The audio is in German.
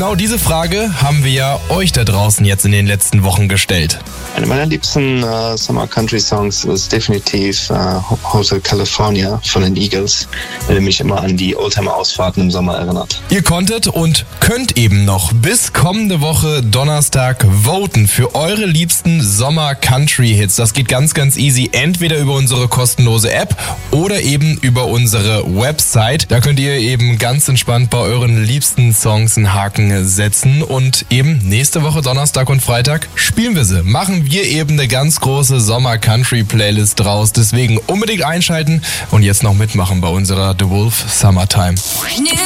Genau diese Frage haben wir ja euch da draußen jetzt in den letzten Wochen gestellt. Eine meiner liebsten Summer Country Songs ist definitiv Hotel California von den Eagles, weil er mich immer an die Oldtimer-Ausfahrten im Sommer erinnert. Ihr konntet und könnt eben noch bis kommende Woche Donnerstag voten für eure liebsten Sommer Country Hits. Das geht ganz, ganz easy. Entweder über unsere kostenlose App oder eben über unsere Website. Da könnt ihr eben ganz entspannt bei euren liebsten Songs einen Haken setzen und eben nächste Woche Donnerstag und Freitag spielen wir sie. Machen wir eben eine ganz große Sommer Country Playlist draus. Deswegen unbedingt einschalten und jetzt noch mitmachen bei unserer The Wolf Summertime.